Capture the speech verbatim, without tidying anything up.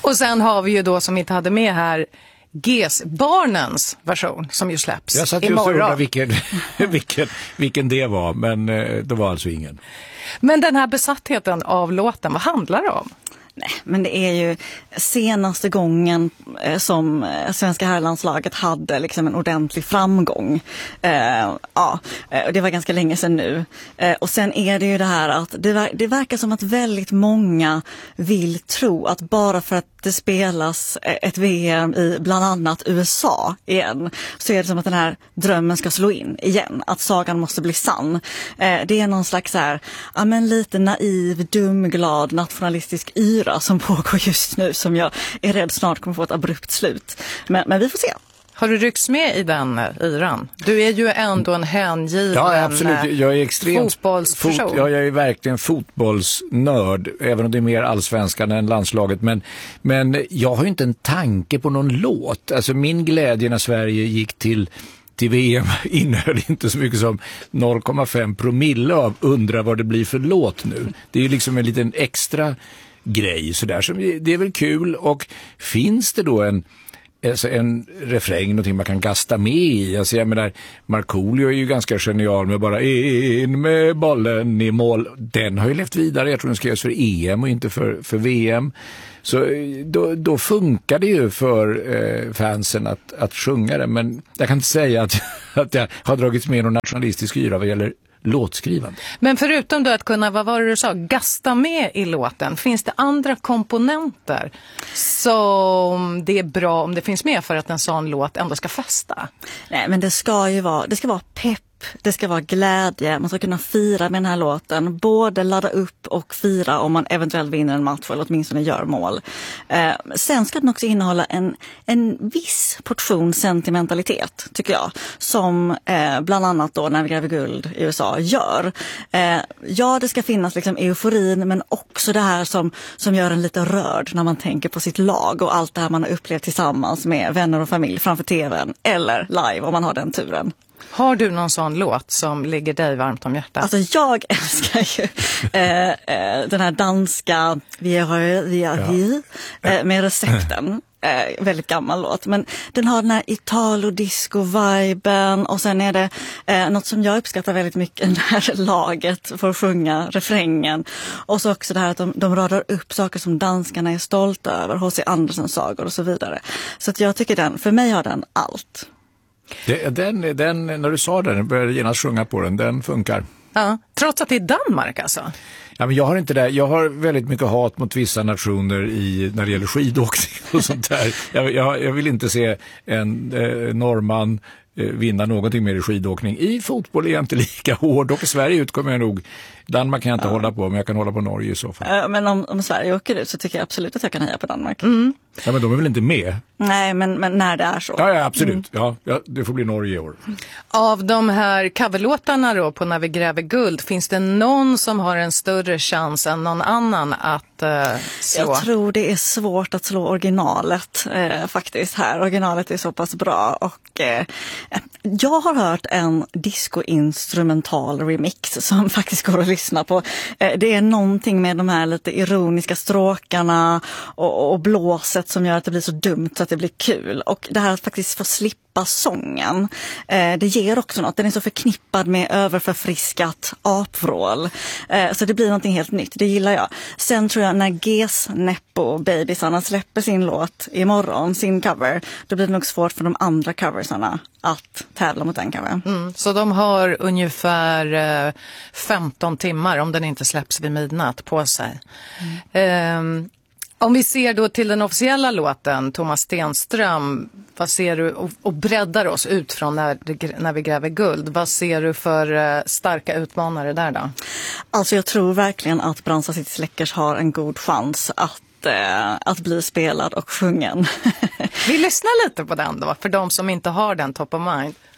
Och sen har vi ju då, som vi inte hade med här, G S barnens version som ju släpps Jag satt just och undrade vilken, vilken, vilken det var, men det var alltså ingen. Men den här besattheten av låten, vad handlar det om? Nej, men det är ju senaste gången eh, som svenska herrlandslaget hade liksom en ordentlig framgång. Eh, ja, det var ganska länge sedan nu. Eh, och sen är det ju det här att det, ver- det verkar som att väldigt många vill tro att bara för att det spelas ett V M i bland annat U S A igen, så är det som att den här drömmen ska slå in igen. Att sagan måste bli sann. Eh, det är någon slags så här, ja, men lite naiv, dumglad, nationalistisk yra som pågår just nu, som jag är rädd snart kommer få ett abrupt slut. Men, men vi får se. Har du ryckts med i den yran? Du är ju ändå en hängiven ja, absolut. Jag är extremt fotbollsperson. Fot, ja, jag är verkligen fotbollsnörd, även om det är mer allsvenskan än landslaget. Men, men jag har ju inte en tanke på någon låt. Alltså min glädje när Sverige gick till till V M innehöll inte så mycket som noll komma fem promille av undra vad det blir för låt nu. Det är ju liksom en liten extra grej sådär, som det är väl kul. Och finns det då en alltså en refräng, någonting man kan gasta med i. Alltså jag menar, Markoolio är ju ganska genial med bara in med bollen i mål. Den har ju levt vidare. Jag tror den skrivs för E M och inte för, för V M. Så då, då funkar det ju för eh, fansen att, att sjunga det. Men jag kan inte säga att, att jag har dragits med någon nationalistisk yra vad gäller låtskrivande. Men förutom då att kunna, vad var det du sa, gasta med i låten, finns det andra komponenter som det är bra om det finns med för att en sån låt ändå ska fästa? Nej, men det ska ju vara, det ska vara pepp. Det ska vara glädje, man ska kunna fira med den här låten, både ladda upp och fira om man eventuellt vinner en match eller åtminstone gör mål. Eh, sen ska den också innehålla en, en viss portion sentimentalitet, tycker jag, som eh, bland annat då när vi gräver guld i U S A gör. Eh, ja, det ska finnas liksom euforin, men också det här som, som gör en lite rörd när man tänker på sitt lag och allt det här man har upplevt tillsammans med vänner och familj framför tvn eller live om man har den turen. Har du någon sån låt som ligger dig varmt om hjärtat? Alltså jag älskar ju eh, eh, den här danska Vi har vi har vi eh, med recepten. Eh, väldigt gammal låt, men den har den här Italo-disco-viben och sen är det eh, något som jag uppskattar väldigt mycket när laget får sjunga refrängen och så också det här att de, de radar upp saker som danskarna är stolta över, H C Andersens sagor och så vidare. Så att jag tycker den, för mig har den allt. Det, den, den, när du sa den, började genast sjunga på den, den funkar. Ja, trots att det är Danmark alltså? Ja, men jag har inte det. Jag har väldigt mycket hat mot vissa nationer i, när det gäller skidåkning och sånt där. Jag, jag, jag vill inte se en eh, norrman eh, vinna någonting mer i skidåkning. I fotboll är jag inte lika hård och i Sverige ut kommer jag nog. Danmark kan jag inte ja. hålla på, men jag kan hålla på Norge i så fall. Äh, men om, om Sverige åker ut så tycker jag absolut att jag kan heja på Danmark. Mm. Ja, men de är väl inte med? Nej, men, men när det är så. Ja, ja absolut. Mm. Ja, ja, det får bli Norge i år. Av de här coverlåtarna då på När vi gräver guld, finns det någon som har en större chans än någon annan att uh, slå? Jag tror det är svårt att slå originalet eh, faktiskt här. Originalet är så pass bra och eh, jag har hört en disco-instrumental remix som faktiskt går att lyssna på. Eh, det är någonting med de här lite ironiska stråkarna och, och blåset som gör att det blir så dumt så att det blir kul. Och det här att faktiskt få slippa sången, eh, det ger också något. Den är så förknippad med överförfriskat apvrål. Eh, så det blir någonting helt nytt. Det gillar jag. Sen tror jag när G S Neppo Babysarna släpper sin låt imorgon, sin cover, då blir det nog svårt för de andra coversarna att tävla mot den cover. Mm, så de har ungefär eh, femton timmar om den inte släpps vid midnatt på sig. Mm. Eh, Om vi ser då till den officiella låten, Thomas Stenström, vad ser du, och, och breddar oss ut från när, när vi gräver guld, vad ser du för uh, starka utmanare där då? Alltså jag tror verkligen att Brandsta City Släckers har en god chans att, uh, att bli spelad och sjungen. Vi lyssnar lite på den då, för de som inte har den top of mind.